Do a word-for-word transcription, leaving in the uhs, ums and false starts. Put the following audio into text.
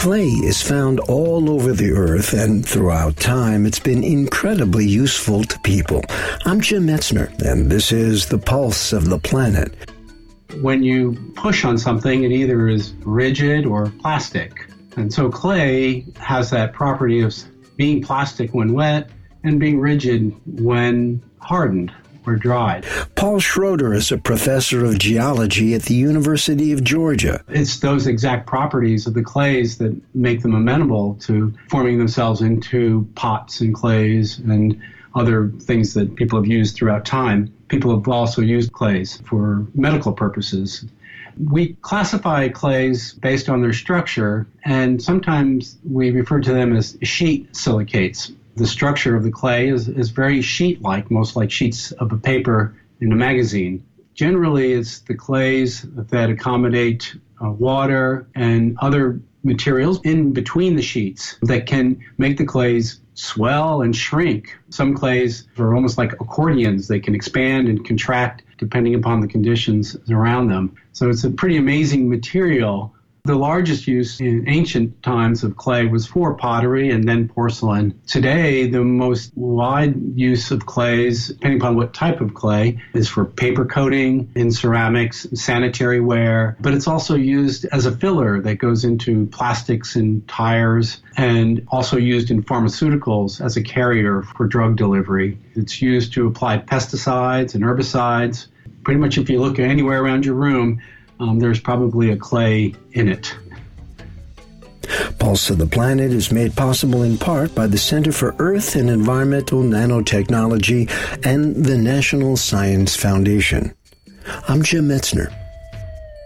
Clay is found all over the earth, and throughout time, it's been incredibly useful to people. I'm Jim Metzner, and this is The Pulse of the Planet. When you push on something, it either is rigid or plastic. And so clay has that property of being plastic when wet and being rigid when hardened or dried. Paul Schroeder is a professor of geology at the University of Georgia. It's those exact properties of the clays that make them amenable to forming themselves into pots and clays and other things that people have used throughout time. People have also used clays for medical purposes. We classify clays based on their structure, and sometimes we refer to them as sheet silicates. The structure of the clay is, is very sheet-like, most like sheets of a paper in a magazine. Generally, it's the clays that accommodate uh, water and other materials in between the sheets that can make the clays swell and shrink. Some clays are almost like accordions. They can expand and contract depending upon the conditions around them. So it's a pretty amazing material. The largest use in ancient times of clay was for pottery and then porcelain. Today, the most wide use of clays, depending upon what type of clay, is for paper coating in ceramics, sanitary ware, but it's also used as a filler that goes into plastics and tires, and also used in pharmaceuticals as a carrier for drug delivery. It's used to apply pesticides and herbicides. Pretty much if you look anywhere around your room, Um, there's probably a clay in it. Pulse of the Planet is made possible in part by the Center for Earth and Environmental Nanotechnology and the National Science Foundation. I'm Jim Metzner.